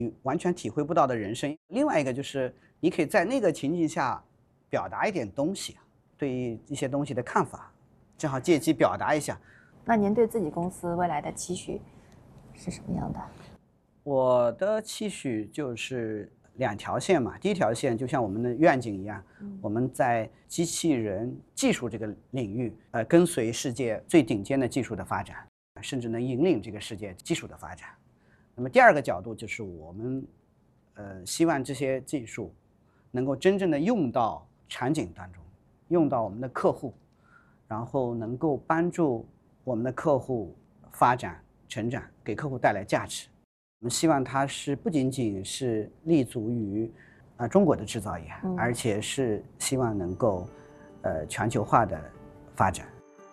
你完全体会不到的人生。另外一个就是你可以在那个情境下表达一点东西，对于一些东西的看法，正好借机表达一下。 那您对自己公司未来的期许是什么样的？ 我的期许就是2条线嘛。第一条线就像我们的愿景一样，我们在机器人技术这个领域，跟随世界最顶尖的技术的发展，甚至能引领这个世界技术的发展。那么第二个角度就是我们，希望这些技术能够真正的用到场景当中，用到我们的客户，然后能够帮助我们的客户发展成长，给客户带来价值。我们希望它是不仅仅是立足于中国的制造业，而且是希望能够全球化的发展。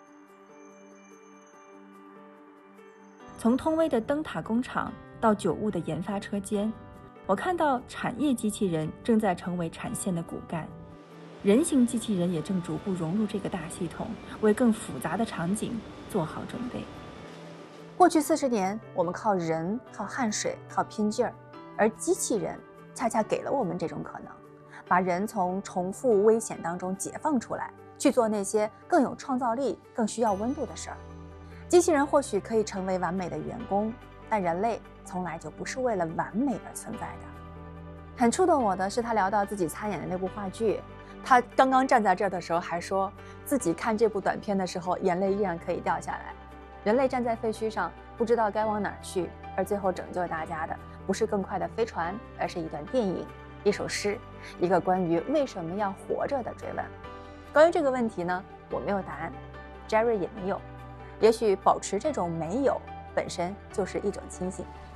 从通威的灯塔工厂到九雾的研发车间，我看到产业机器人正在成为产线的骨干，人形机器人也正逐步融入这个大系统，为更复杂的场景做好准备。 过去40年，我们靠人、靠汗水、靠拼劲儿，而机器人恰恰给了我们这种可能，把人从重复危险当中解放出来，去做那些更有创造力、更需要温度的事儿。机器人或许可以成为完美的员工，但人类从来就不是为了完美而存在的。很触动我的是，他聊到自己参演的那部话剧，他刚刚站在这儿的时候还说自己看这部短片的时候，眼泪依然可以掉下来。人类站在废墟上，不知道该往哪儿去，而最后拯救大家的不是更快的飞船，而是一段电影、一首诗，一个关于为什么要活着的追问。关于这个问题呢，我没有答案 ，Jerry 也没有。也许保持这种没有本身就是一种清醒。